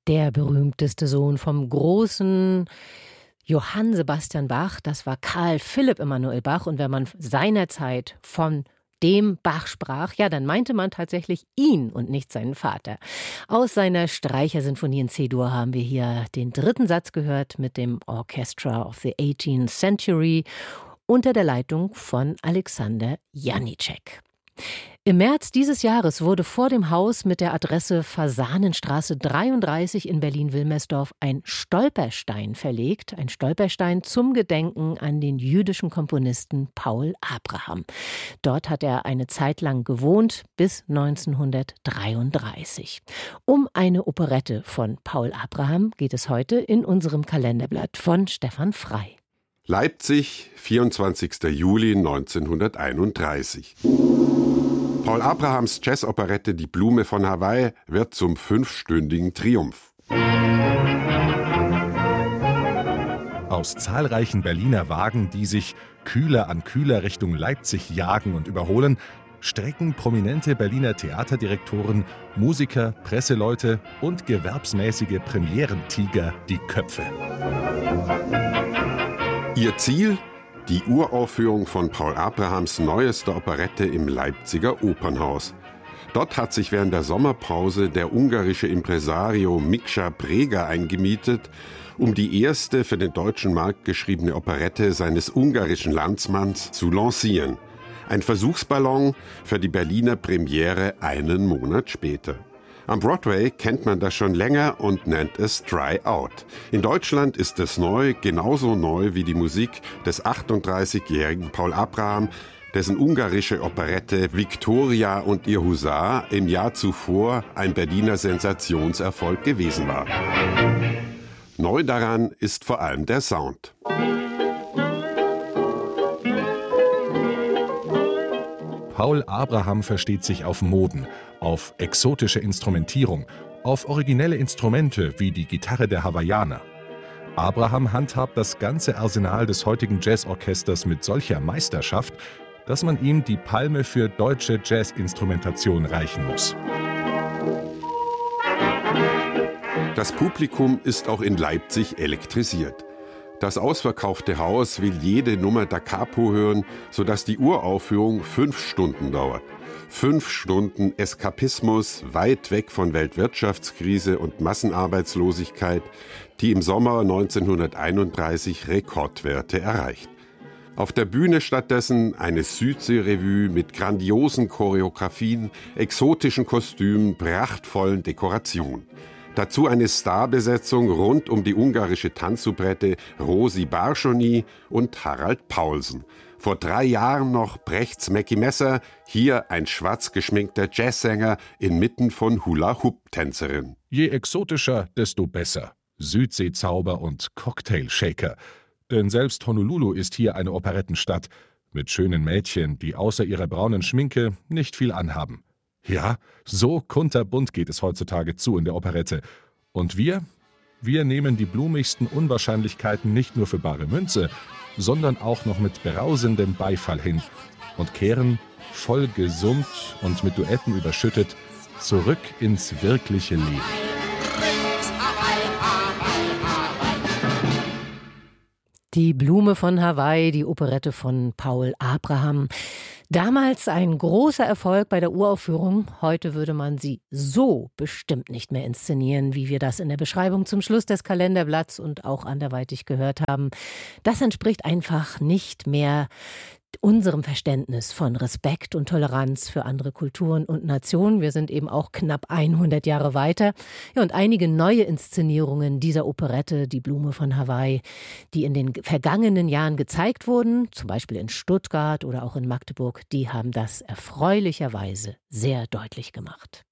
Der berühmteste Sohn vom großen Johann Sebastian Bach, das war Karl Philipp Emanuel Bach. Und wenn man seinerzeit von dem Bach sprach, ja, dann meinte man tatsächlich ihn und nicht seinen Vater. Aus seiner Streichersinfonie in C-Dur haben wir hier den dritten Satz gehört mit dem Orchestra of the 18th Century unter der Leitung von Alexander Janicek. Im März dieses Jahres wurde vor dem Haus mit der Adresse Fasanenstraße 33 in Berlin-Wilmersdorf ein Stolperstein verlegt. Ein Stolperstein zum Gedenken an den jüdischen Komponisten Paul Abraham. Dort hat er eine Zeit lang gewohnt, bis 1933. Um eine Operette von Paul Abraham geht es heute in unserem Kalenderblatt von Stefan Frey. Leipzig, 24. Juli 1931. Paul Abrahams Jazzoperette Die Blume von Hawaii wird zum 5-stündigen Triumph. Aus zahlreichen Berliner Wagen, die sich Kühler an Kühler Richtung Leipzig jagen und überholen, strecken prominente Berliner Theaterdirektoren, Musiker, Presseleute und gewerbsmäßige Premierentiger die Köpfe. Ihr Ziel? Die Uraufführung von Paul Abrahams neuester Operette im Leipziger Opernhaus. Dort hat sich während der Sommerpause der ungarische Impresario Miksa Breger eingemietet, um die erste für den deutschen Markt geschriebene Operette seines ungarischen Landsmanns zu lancieren. Ein Versuchsballon für die Berliner Premiere einen Monat später. Am Broadway kennt man das schon länger und nennt es Try Out. In Deutschland ist es neu, genauso neu wie die Musik des 38-jährigen Paul Abraham, dessen ungarische Operette Viktoria und ihr Husar im Jahr zuvor ein Berliner Sensationserfolg gewesen war. Neu daran ist vor allem der Sound. Paul Abraham versteht sich auf Moden, auf exotische Instrumentierung, auf originelle Instrumente wie die Gitarre der Hawaiianer. Abraham handhabt das ganze Arsenal des heutigen Jazzorchesters mit solcher Meisterschaft, dass man ihm die Palme für deutsche Jazzinstrumentation reichen muss. Das Publikum ist auch in Leipzig elektrisiert. Das ausverkaufte Haus will jede Nummer da Capo hören, sodass die Uraufführung 5 Stunden dauert. 5 Stunden Eskapismus, weit weg von Weltwirtschaftskrise und Massenarbeitslosigkeit, die im Sommer 1931 Rekordwerte erreicht. Auf der Bühne stattdessen eine Südsee-Revue mit grandiosen Choreografien, exotischen Kostümen, prachtvollen Dekorationen. Dazu eine Starbesetzung rund um die ungarische Tanzsoubrette Rosi Barschony und Harald Paulsen. Vor 3 Jahren noch Brechts Mackie Messer, hier ein schwarz geschminkter Jazzsänger inmitten von Hula-Hoop-Tänzerinnen. Je exotischer, desto besser. Südseezauber und Cocktailshaker. Denn selbst Honolulu ist hier eine Operettenstadt mit schönen Mädchen, die außer ihrer braunen Schminke nicht viel anhaben. Ja, so kunterbunt geht es heutzutage zu in der Operette. Und wir nehmen die blumigsten Unwahrscheinlichkeiten nicht nur für bare Münze, sondern auch noch mit brausendem Beifall hin und kehren, voll gesummt und mit Duetten überschüttet, zurück ins wirkliche Leben. Die Blume von Hawaii, die Operette von Paul Abraham. Damals ein großer Erfolg bei der Uraufführung. Heute würde man sie so bestimmt nicht mehr inszenieren, wie wir das in der Beschreibung zum Schluss des Kalenderblatts und auch anderweitig gehört haben. Das entspricht einfach nicht mehr unserem Verständnis von Respekt und Toleranz für andere Kulturen und Nationen. Wir sind eben auch knapp 100 Jahre weiter. Ja, und einige neue Inszenierungen dieser Operette, Die Blume von Hawaii, die in den vergangenen Jahren gezeigt wurden, zum Beispiel in Stuttgart oder auch in Magdeburg, die haben das erfreulicherweise sehr deutlich gemacht.